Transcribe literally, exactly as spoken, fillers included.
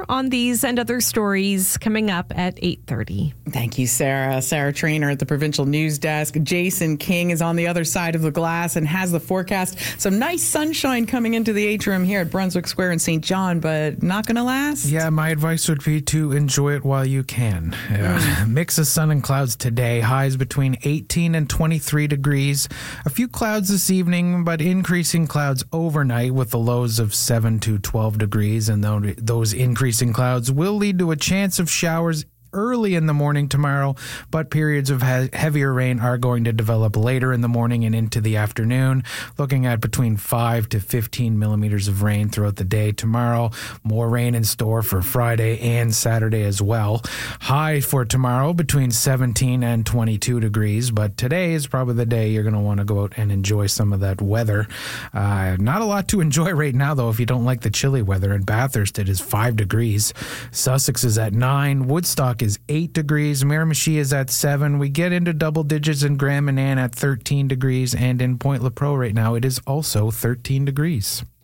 on these and other stories coming up at eight thirty. Thank you, Sarah. Sarah Trainer at the Provincial News Desk. Jason King is on the other side of the glass and has the forecast. Some nice sunshine coming into the atrium here at Brunswick Square in Saint John, but not going to last. Yeah, my advice would be to enjoy it while you can. Uh, mm. Mix of sun and clouds today. Highs between eighteen and twenty-three degrees. A few clouds this evening, but increasing clouds overnight with the lows of seven to twelve degrees. And those increasing clouds will lead to a chance of showers early in the morning tomorrow, but periods of he- heavier rain are going to develop later in the morning and into the afternoon, looking at between five to fifteen millimeters of rain throughout the day tomorrow. More rain in store for Friday and Saturday as well. High for tomorrow between seventeen and twenty-two degrees, but today is probably the day you're going to want to go out and enjoy some of that weather. Uh, not a lot to enjoy right now, though, if you don't like the chilly weather. In Bathurst, it is five degrees. Sussex is at nine. Woodstock is eight degrees. Miramichi is at seven. We get into double digits in Grand Manan at thirteen degrees, and in Point Lepreau right now it is also thirteen degrees.